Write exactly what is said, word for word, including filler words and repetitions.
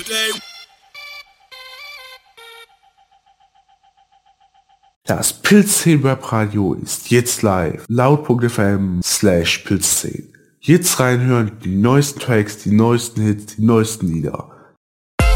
Das Pilzszenen Webradio ist jetzt live. Laut.fm slash Pilzszenen. Jetzt reinhören, die neuesten Tracks, die neuesten Hits, die neuesten Lieder.